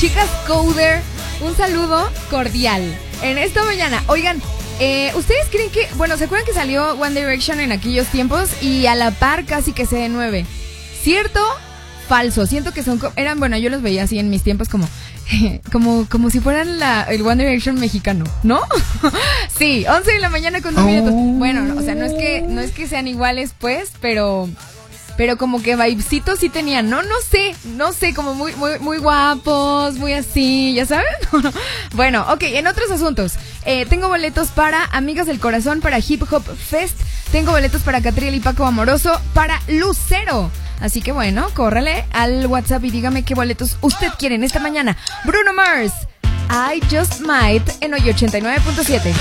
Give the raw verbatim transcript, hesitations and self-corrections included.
chicas Coder, un saludo cordial en esta mañana. Oigan, eh, ¿ustedes creen que, bueno, ¿se acuerdan que salió One Direction en aquellos tiempos y a la par casi que C D nueve? ¿Cierto? Falso. Siento que son, eran, bueno, yo los veía así en mis tiempos como, como, como si fueran la, el One Direction mexicano, ¿no? Sí, once de la mañana con dos oh. minutos. Bueno, o sea, no es que, no es que sean iguales, pues, pero... Pero como que vibecitos sí tenían, no, no sé, no sé, como muy, muy, muy guapos, muy así, ¿ya saben? Bueno, ok, en otros asuntos, eh, tengo boletos para Amigas del Corazón, para Hip Hop Fest, tengo boletos para Catriel y Paco Amoroso, para Lucero. Así que bueno, córrele al WhatsApp y dígame qué boletos usted quiere en esta mañana. Bruno Mars, I Just Might, en hoy ochenta y nueve punto siete.